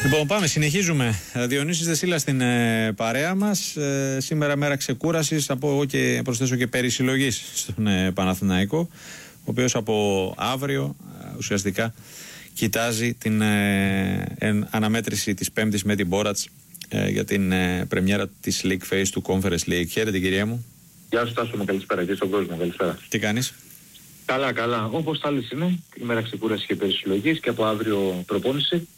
Λοιπόν, πάμε, συνεχίζουμε. Διονύσης Δεσίλας στην παρέα μας. Σήμερα μέρα ξεκούρασης, από εγώ και προσθέσω και περισυλλογής στον Παναθηναϊκό, ο οποίος από αύριο ουσιαστικά κοιτάζει την αναμέτρηση της Πέμπτης με την Μπόρατς για την πρεμιέρα της League Phase του Conference League. Χαίρετε, κυρία μου. Γεια σου, Τάσο μου, καλησπέρα και στον κόσμο, καλησπέρα. Τι κάνεις? Καλά, καλά. Όπως άλλες είναι, ημέρα ξεκούραση και περισυλλογής και από αύριο προπόνηση.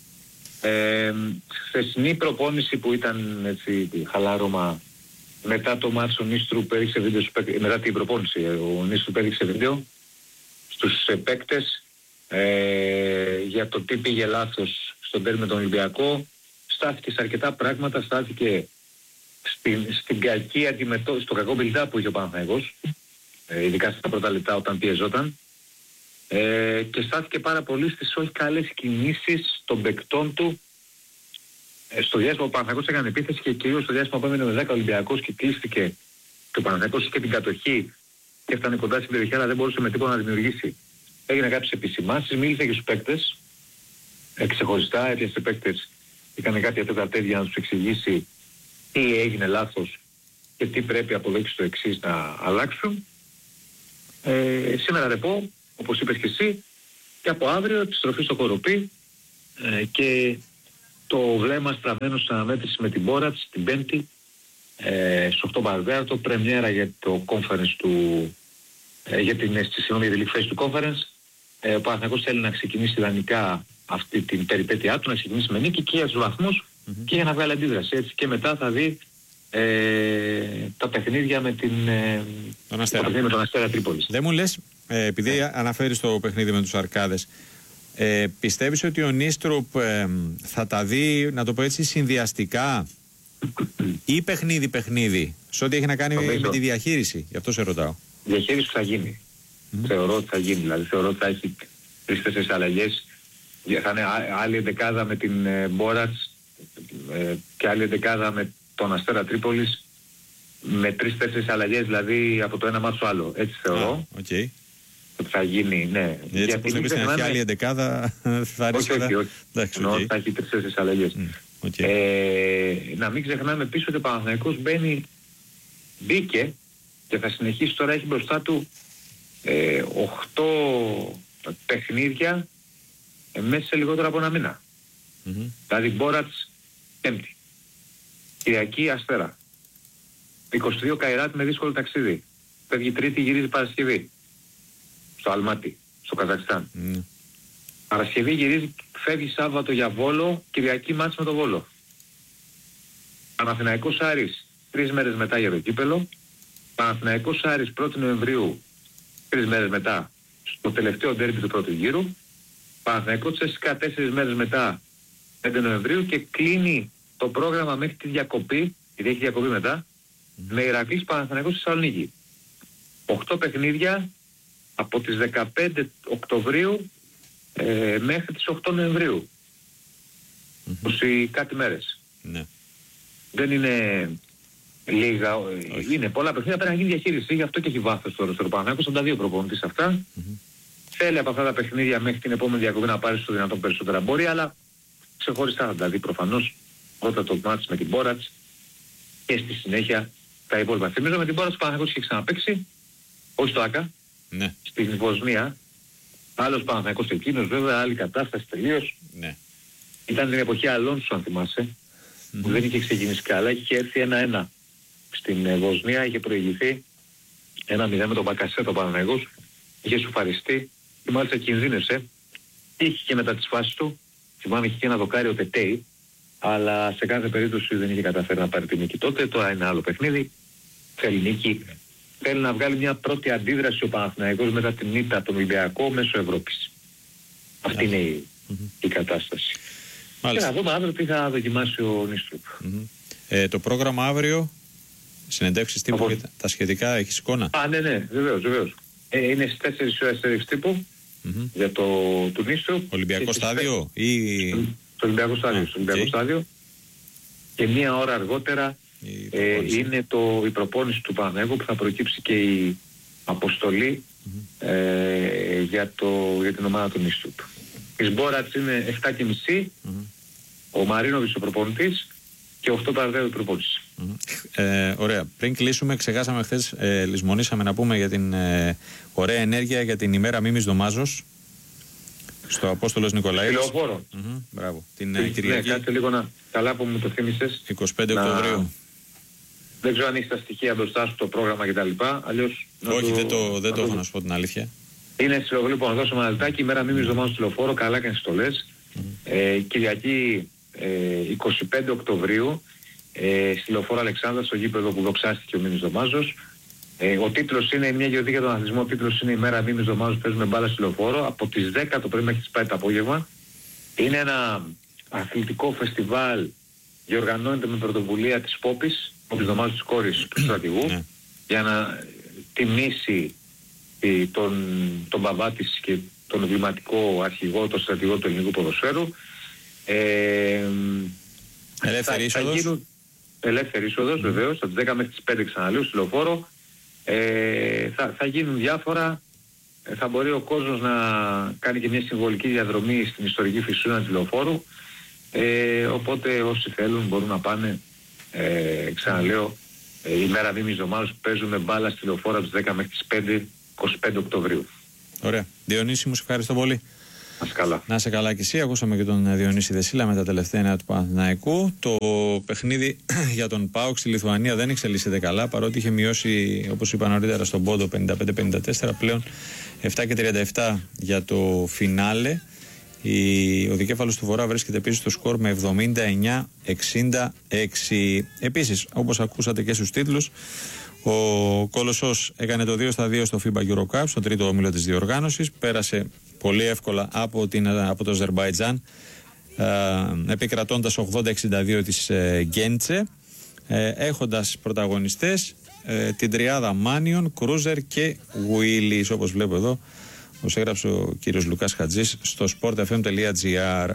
Χθεσινή προπόνηση που ήταν έτσι χαλάρωμα μετά το μάτσο ο Νίστρου έδειξε βίντεο, μετά την προπόνηση ο Νίστρου έδειξε βίντεο στους παίκτες για το τι πήγε λάθος στον τέρμι με τον Ολυμπιακό. Στάθηκε σε αρκετά πράγματα, στάθηκε στην κακή αντιμετώπιση, στο κακό build-up που είχε ο Παναθηναϊκός, ειδικά στα πρώτα λεπτά όταν πιεζόταν, και στάθηκε πάρα πολύ στις όχι καλές κινήσεις των παικτών του στο διάστημα που ο Παναθηναϊκός έκανε επίθεση και κυρίως στο διάστημα που έμεινε με 10 Ολυμπιακός και κλείστηκε και ο Παναθηναϊκός και την κατοχή και έφτανε κοντά στην περιοχή, αλλά δεν μπορούσε με τίποτα να δημιουργήσει. Έγινε κάποιες επισημάνσεις, μίλησε και στους παίκτες ξεχωριστά, έπιασε παίκτες, έκανε κάποια τέταρτα για να τους εξηγήσει τι έγινε λάθος και τι πρέπει από εδώ και στο εξής να αλλάξουν. Σήμερα ρεπό, όπως είπες και εσύ, και από αύριο επιστροφή στο Κοροπή και το βλέμμα στραμμένο στην αναμέτρηση με την Μπόρατς την Πέμπτη στις 8 Μαρτίου, πρεμιέρα για το conference του, για την League Phase του conference. Ο Παναθηναϊκός θέλει να ξεκινήσει ιδανικά αυτή την περιπέτειά του, να ξεκινήσει με νίκη και για τους βαθμούς και για να βγάλει αντίδραση. Έτσι και μετά θα δει τα παιχνίδια με τον Αστέρα Τρίπολης. Δεν μου λες, επειδή αναφέρεις το παιχνίδι με τους Αρκάδες, πιστεύεις ότι ο Νίστρουπ θα τα δει, να το πω έτσι, συνδυαστικά ή παιχνίδι σε ό,τι έχει να κάνει με τη διαχείριση? Γι' αυτό σε ρωτάω. Διαχείριση θα γίνει. Θεωρώ ότι θα γίνει. Δηλαδή θεωρώ ότι θα έχει 3-4 αλλαγές. Θα είναι άλλη εντεκάδα με την Μπόρατς και άλλη εντεκάδα με τον Αστέρα Τρίπολης, με 3-4 αλλαγές, δηλαδή από το ένα μάτσο στο άλλο. Έτσι θεωρώ. Okay. Ότι θα γίνει, ναι. Έτσι όπως είπες στην αρχή, άλλη εντεκάδα θα αρέσει. Όχι. Θα έχει 3-4 αλλαγές. Να μην ξεχνάμε πίσω ότι ο Παναθηναϊκός μπήκε και θα συνεχίσει τώρα, έχει μπροστά του 8 παιχνίδια μέσα σε λιγότερο από ένα μήνα. Δηλαδή Μπόρατς Πέμπτη, Κυριακή Αστέρα, 22 Καϊράτ με δύσκολο ταξίδι, φεύγει Τρίτη, γυρίζει Παρασκευή στο Αλμάτι, στο Καζακστάν. Παρασκευή γυρίζει, φεύγει Σάββατο για Βόλο, Κυριακή μάτς με το Βόλο. Παναθηναϊκός Άρης 3 μέρες μετά για το κύπελο. Παναθηναϊκός Άρης 1η Νοεμβρίου 3 μέρες μετά στο τελευταίο ντέρμπι του πρώτου γύρου. Παναθηναϊκός Τσέσσικα 4 μέρες μετά 5 Νοεμβρίου και κλείνει το πρόγραμμα μέχρι τη διακοπή, γιατί έχει διακοπή μετά, με Ηρακλής Παναθηναϊκός Θεσσαλονίκη. 8 παιχνίδια από τις 15 Οκτωβρίου μέχρι τις 8 Νοεμβρίου. 20 κάτι μέρες. Ναι. Δεν είναι λίγα, είναι πολλά παιχνίδια, πρέπει να γίνει διαχείριση, γι' αυτό και έχει βάθος τώρα στο Παναθηναϊκός, σαν τα δύο προπονητής αυτά. Θέλει από αυτά τα παιχνίδια μέχρι την επόμενη διακοπή να πάρει στο δυνατόν περισσότερα μπορεί, αλλά ξεχωριστά θα τα δει προφανώς όταν το μάτς με την Μπόρατς και στη συνέχεια τα υπόλοιπα. Θυμίζω με την Μπόρατς ο Παναθηναϊκός είχε ξαναπαίξει, όχι στο ΆΚΑ, στην Βοσνία. Άλλος Παναθηναϊκός εκείνος, βέβαια, άλλη κατάσταση τελείως. Ναι. Ήταν την εποχή Αλόνσο, αν θυμάσαι, που δεν είχε ξεκινήσει καλά, είχε έρθει 1-1 στην Βοσνία, είχε προηγηθεί 1-0 με τον Μπακασέτο ο Παναθηναϊκός, είχε σουφαριστεί και μάλιστα κινδύνευσε. Είχε και μετά τις φάσεις του, θυμάμαι είχε και ένα δοκάρι ο Τετέι, αλλά σε κάθε περίπτωση δεν είχε καταφέρει να πάρει την νίκη τότε. Τώρα είναι άλλο παιχνίδι, θέλει νίκη. Θέλει να βγάλει μια πρώτη αντίδραση ο Παναθηναϊκός μετά την ήττα τον Ολυμπιακό μέσω Ευρώπης. Αυτή είναι η κατάσταση. Μάλιστα. Και να δούμε αύριο τι θα δοκιμάσει ο Νίστρουπ. Το πρόγραμμα αύριο, συνεντεύξεις τύπου και τα σχετικά, έχεις εικόνα? Ναι, βεβαίως. Είναι στις 4 ώρες συνέντευξη τύπου για του Νίστρουπ. Ολυμπιακό στάδιο ή... Στο Ολυμπιακό στάδιο. Και μία ώρα αργότερα είναι η προπόνηση του Παναθηναϊκού που θα προκύψει και η αποστολή για την ομάδα του Νίστρουπ. Η Μπόρατς είναι 7.30, ο Μαρίνοβιτς ο προπονητής και 8 παραδείγματος προπόνηση. Ωραία. Πριν κλείσουμε, ξεχάσαμε χθες, λησμονήσαμε να πούμε για την ωραία ενέργεια για την ημέρα Μίμης Δωμάζος στο Απόστολος Νικολαίδης. Λεωφόρο. Μπράβο. Την Κυριακή. Κάτσε λίγο καλά που μου το θύμισες. 25 Οκτωβρίου. Δεν ξέρω αν έχεις τα στοιχεία μπροστά σου, το πρόγραμμα κτλ. Αλλιώς. Όχι, δεν το έχω να σου πω την αλήθεια. Είναι στη Λεωφόρο. Λοιπόν, να δώσω ένα λεπτάκι. Ημέρα Μίμης Δωμάζος στη Λεωφόρο. Καλά κάνεις το λες. Κυριακή 25 Οκτωβρίου. Στη Λεωφόρο Αλεξάνδρα, στο γήπεδο που δοξάστηκε ο Μίμης Δωμάζος. Ο τίτλος είναι μια γιορτή για τον αθλητισμό. Ο τίτλος είναι η μέρα Μίμης Δωμάζος. Παίζουμε μπάλα στη Λεωφόρο από τις 10 το πρωί μέχρι τις 5 το απόγευμα. Είναι ένα αθλητικό φεστιβάλ. Διοργανώνεται με πρωτοβουλία της Πόπης Δωμάζου, της κόρης του στρατηγού, για να τιμήσει τον μπαμπά της και τον εμβληματικό αρχηγό, τον στρατηγό του ελληνικού ποδοσφαίρου. Ελεύθερη είσοδος. Ελεύθερη είσοδος, βεβαίως, από τις 10 μέχρι τις 5 ξαναλέω στη Λεωφόρο. Θα γίνουν διάφορα. Θα μπορεί ο κόσμος να κάνει και μια συμβολική διαδρομή στην ιστορική Φυσούνα της Λεωφόρου. Οπότε όσοι θέλουν μπορούν να πάνε. Ξαναλέω, η μέρα Μίμης Δωμάζος παίζουμε μπάλα στη Λεωφόρο από τις 10 μέχρι τις 5, 25 Οκτωβρίου. Ωραία. Διονύση, μου σε ευχαριστώ πολύ. Να είσαι καλά και εσύ. Ακούσαμε και τον Διονύση Δεσίλα με τα τελευταία νέα του Παναθηναϊκού. Το παιχνίδι για τον ΠΑΟΚ στη Λιθουανία δεν εξελίσσεται καλά, παρότι είχε μειώσει, όπως είπα νωρίτερα, στον πόντο 55-54, πλέον 7-37 για το φινάλε. Ο δικέφαλος του Βορρά βρίσκεται επίσης στο σκορ με 79-66. Επίσης, όπως ακούσατε και στους τίτλους, ο Κολοσσός έκανε το 2-2 στο FIBA Eurocup, στο τρίτο όμιλο της διοργάνωσης. Πέρασε πολύ εύκολα από το Αζερμπαϊτζάν, επικρατώντας 80-62 της Γκέντσε, έχοντας πρωταγωνιστές την τριάδα Μάνιον, Κρούζερ και Γουίλης, όπως βλέπω εδώ, όπως έγραψε ο κύριος Λουκάς Χατζής στο sportfm.gr.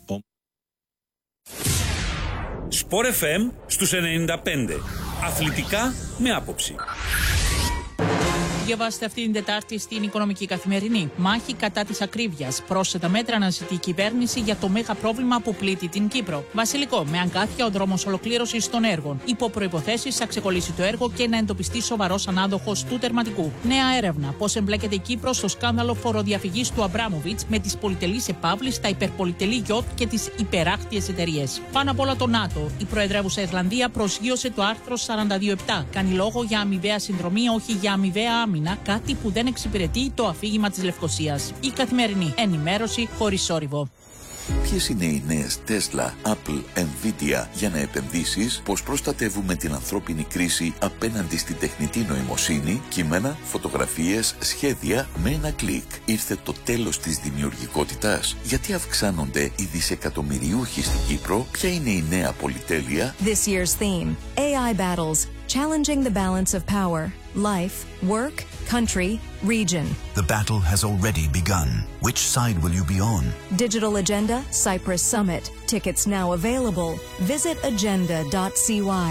Sport FM στους 95. Αθλητικά με άποψη. Διαβάστε αυτή την Τετάρτη στην Οικονομική Καθημερινή. Μάχη κατά της ακρίβειας. Πρόσθετα μέτρα αναζητεί η κυβέρνηση για το μέγα πρόβλημα που πλήττει την Κύπρο. Βασιλικό, με αγκάθια ο δρόμος ολοκλήρωσης των έργων. Υπό προϋποθέσεις θα ξεκολλήσει το έργο και να εντοπιστεί σοβαρός ανάδοχος του τερματικού. Νέα έρευνα. Πώς εμπλέκεται η Κύπρος στο σκάνδαλο φοροδιαφυγής του Αμπράμοβιτς με τις πολυτελείς επαύλεις, τα υπερπολιτελή γιότ και τις υπεράχτιες εταιρείες. Πάνω απ' όλα το ΝΑΤΟ. Η προεδρεύουσα Ιρλανδία προσγείωσε το άρθρο 42.7. Κάνει λόγο για αμοιβαία συνδρομή, όχι για αμοιβαία άμυνα. Κάτι που δεν εξυπηρετεί το αφήγημα της Λευκωσίας. Η Καθημερινή. Ενημέρωση χωρίς θόρυβο. Ποιες είναι οι νέες Tesla, Apple, Nvidia για να επενδύσεις, πώς προστατεύουμε την ανθρώπινη κρίση απέναντι στην τεχνητή νοημοσύνη, κείμενα, φωτογραφίες, σχέδια με ένα κλικ. Ήρθε το τέλος της δημιουργικότητας. Γιατί αυξάνονται οι δισεκατομμυριούχοι στην Κύπρο, ποια είναι η νέα πολυτέλεια? This year's theme, AI battles, challenging the balance of power, life, work, country, region. The battle has already begun. Which side will you be on? Digital Agenda, Cyprus Summit. Tickets now available. Visit agenda.cy.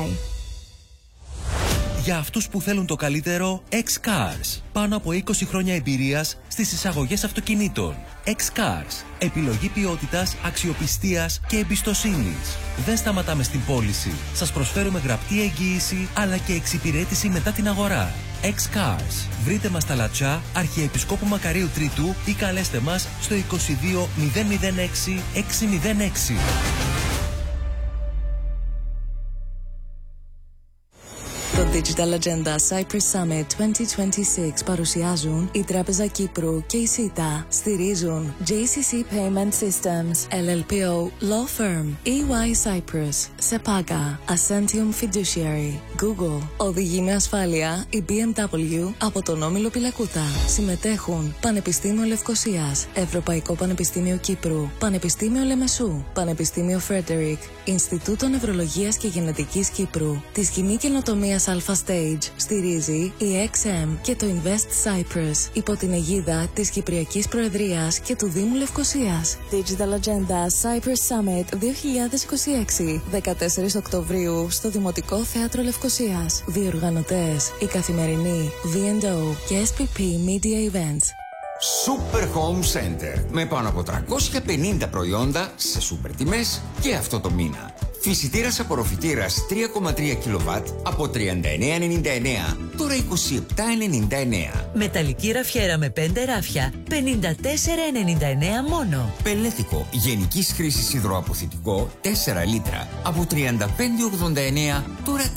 Για αυτούς που θέλουν το καλύτερο, X-Cars. Πάνω από 20 χρόνια εμπειρίας στις εισαγωγές αυτοκινήτων. X-Cars. Επιλογή ποιότητας, αξιοπιστίας και εμπιστοσύνης. Δεν σταματάμε στην πώληση. Σας προσφέρουμε γραπτή εγγύηση αλλά και εξυπηρέτηση μετά την αγορά. X-Cars. Βρείτε μας στα Λατσά, Αρχιεπισκόπου Μακαρίου Τρίτου ή καλέστε μας στο 22 006 606. Το Digital Agenda Cyprus Summit 2026 παρουσιάζουν η Τράπεζα Κύπρου και η ΣΥΤΑ. Στηρίζουν JCC Payment Systems, LLPO, Law Firm, EY Cyprus, SEPAGA, Ascentium Fiduciary, Google. Οδηγεί με ασφάλεια η BMW από τον Όμιλο Πυλακούτα. Συμμετέχουν Πανεπιστήμιο Λευκωσίας, Ευρωπαϊκό Πανεπιστήμιο Κύπρου, Πανεπιστήμιο Λεμεσού, Πανεπιστήμιο Φρέντερικ, Ινστιτούτο Νευρολογίας και Γενετικής Κύπρου, τη Σκηνή Καινοτομίας Alpha Stage στηρίζει η XM και το Invest Cyprus υπό την αιγίδα της Κυπριακής Προεδρίας και του Δήμου Λευκωσίας. Digital Agenda Cyprus Summit 2026, 14 Οκτωβρίου στο Δημοτικό Θέατρο Λευκωσίας. Διοργανωτές η Καθημερινή, V&O και SPP Media Events. Super Home Center. Με πάνω από 350 προϊόντα σε σούπερ τιμές και αυτό το μήνα. Φυσιτήρας απορροφητήρας 3,3 κιλοβάτ από 39,99. Τώρα 27,99. Μεταλλική ραφιέρα με 5 ράφια 54,99 μόνο. Πελέτικο γενικής χρήσης υδροαποθητικό 4 λίτρα από 35,89. Τώρα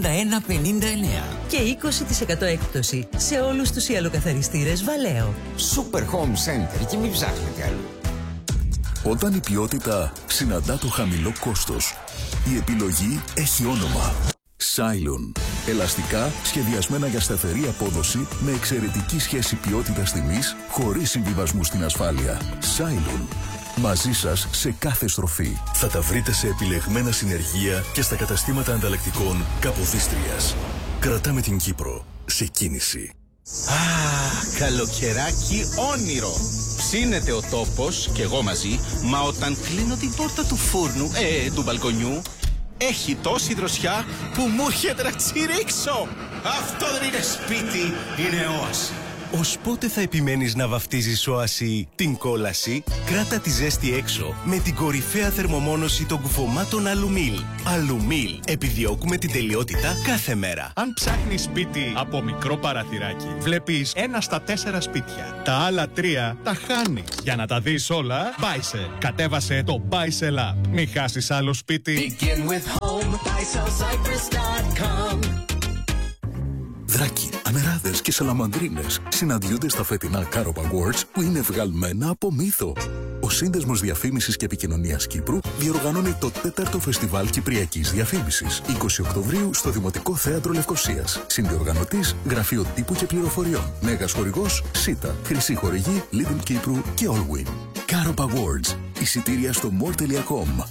31,59. Και 20% έκπτωση σε όλους τους ιαλοκαθαριστήρες Βαλέο. Super Home Center και μην ψάχνετε αλλού. Όταν η ποιότητα συναντά το χαμηλό κόστος, η επιλογή έχει όνομα. Cylon. Ελαστικά σχεδιασμένα για σταθερή απόδοση με εξαιρετική σχέση ποιότητας-τιμής χωρίς συμβιβασμού στην ασφάλεια. Cylon. Μαζί σας σε κάθε στροφή. Θα τα βρείτε σε επιλεγμένα συνεργεία και στα καταστήματα ανταλλακτικών Καποδίστριας. Κρατάμε την Κύπρο σε κίνηση. Καλοκαιράκι όνειρο. Ψήνεται ο τόπος και εγώ μαζί, μα όταν κλείνω την πόρτα του φούρνου, του μπαλκονιού, έχει τόση δροσιά που μου έρχεται να τσιρίξω. Αυτό δεν είναι σπίτι, είναι όαση. Ως πότε θα επιμένεις να βαφτίζεις όαση την κόλαση? Κράτα τη ζέστη έξω με την κορυφαία θερμομόνωση των κουφωμάτων Αλουμίλ. Αλουμίλ. Επιδιώκουμε την τελειότητα κάθε μέρα. Αν ψάχνεις σπίτι από μικρό παραθυράκι, βλέπεις 1 στα 4 σπίτια. Τα άλλα 3 τα χάνεις. Για να τα δεις όλα, Buysell. Κατέβασε το Buysell App. Μην χάσεις άλλο σπίτι. Begin with home, BuySellCyprus.com. Δράκοι, ανεράδες και σαλαμανδρίνες συναντιούνται στα φετινά Carob Awards που είναι βγαλμένα από μύθο. Ο Σύνδεσμος Διαφήμισης και Επικοινωνίας Κύπρου διοργανώνει το 4ο Φεστιβάλ Κυπριακής Διαφήμισης, 20 Οκτωβρίου στο Δημοτικό Θέατρο Λευκωσίας. Συνδιοργανωτής Γραφείο Τύπου και Πληροφοριών. Μέγας χορηγός ΣΥΤΑ. Χρυσή χορηγή Lidl Κύπρου και Allwin. Carob Awards. Εισιτήρια στο more.com.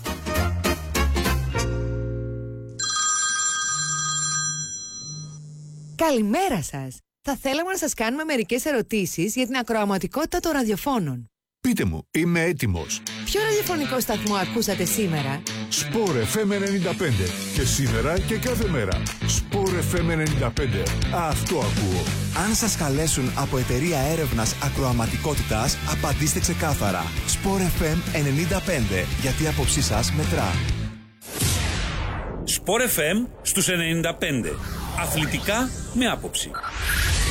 Καλημέρα σας! Θα θέλαμε να σας κάνουμε μερικές ερωτήσεις για την ακροαματικότητα των ραδιοφώνων. Πείτε μου, είμαι έτοιμος. Ποιο ραδιοφωνικό σταθμό ακούσατε σήμερα? Sport FM 95. Και σήμερα και κάθε μέρα. Sport FM 95. Αυτό ακούω. Αν σας καλέσουν από εταιρεία έρευνας ακροαματικότητας, απαντήστε ξεκάθαρα. Sport FM 95. Γιατί η άποψή σας μετρά. Sport FM στους 95. Αθλητικά με άποψη.